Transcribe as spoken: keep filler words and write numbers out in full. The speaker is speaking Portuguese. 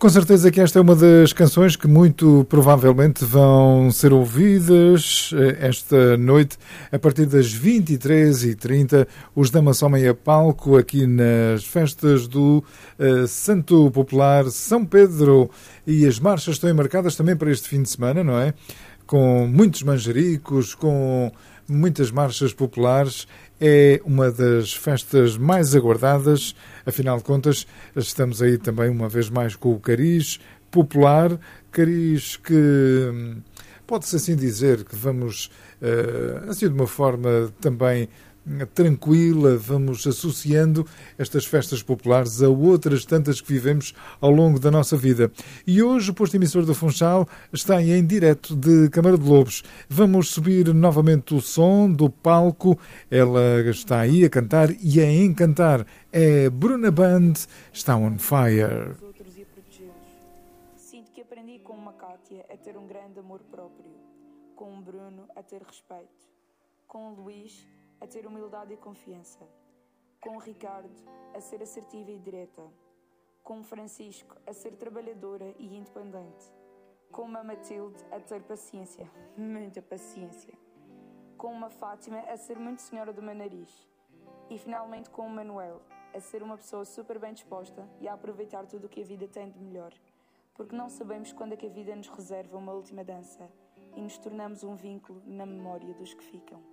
Com certeza que esta é uma das canções que muito provavelmente vão ser ouvidas esta noite a partir das vinte e três e trinta. Os Dama somem a palco aqui nas festas do uh, Santo Popular São Pedro, e as marchas estão marcadas também para este fim de semana, não é? Com muitos manjericos, com muitas marchas populares. É uma das festas mais aguardadas, afinal de contas, estamos aí também uma vez mais com o cariz popular, cariz que pode-se assim dizer que vamos, assim de uma forma também tranquila, vamos associando estas festas populares a outras tantas que vivemos ao longo da nossa vida. E hoje o posto emissor do Funchal está em direto de Câmara de Lobos. Vamos subir novamente o som do palco. Ela está aí a cantar e a encantar. É Bruna Band, está on fire. Sinto que aprendi com uma Cátia a ter um grande amor próprio, com um Bruno a ter respeito, com o Luís a ter humildade e confiança, com o Ricardo a ser assertiva e direta, com o Francisco a ser trabalhadora e independente, com uma Matilde a ter paciência, muita paciência, com uma Fátima a ser muito senhora do meu nariz e finalmente com o Manuel a ser uma pessoa super bem disposta e a aproveitar tudo o que a vida tem de melhor, porque não sabemos quando é que a vida nos reserva uma última dança e nos tornamos um vínculo na memória dos que ficam.